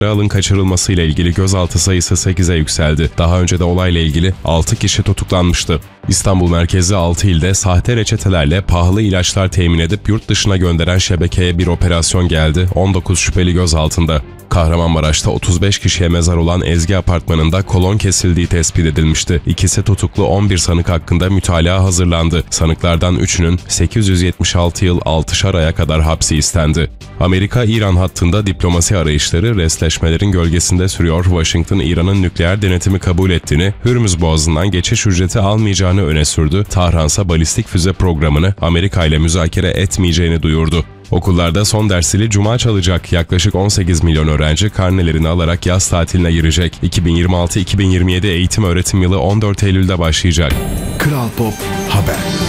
alın kaçırılmasıyla ilgili gözaltı sayısı 8'e yükseldi. Daha önce de olayla ilgili 6 kişi tutuklanmıştı. İstanbul merkezli 6 ilde sahte reçetelerle pahalı ilaçlar temin edip yurt dışına gönderen şebekeye bir operasyon geldi. 19 şüpheli gözaltında. Kahramanmaraş'ta 35 kişiye mezar olan Ezgi Apartmanı'nda kolon kesildiği tespit edilmişti. İkisi tutuklu 11 sanık hakkında mütalaa hazırlandı. Sanıklardan 3'ünün 876 yıl 6'şar aya kadar hapsi istendi. Amerika-İran hattında diplomasi arayışları resleşmelerin gölgesinde sürüyor. Washington, İran'ın nükleer denetimi kabul ettiğini, Hürmüz Boğazı'ndan geçiş ücreti almayacağını öne sürdü. Tahran'sa balistik füze programını Amerika ile müzakere etmeyeceğini duyurdu. Okullarda son dersleri Cuma çalacak. Yaklaşık 18 milyon öğrenci karnelerini alarak yaz tatiline girecek. 2026-2027 eğitim öğretim yılı 14 Eylül'de başlayacak. Kral Pop Haber.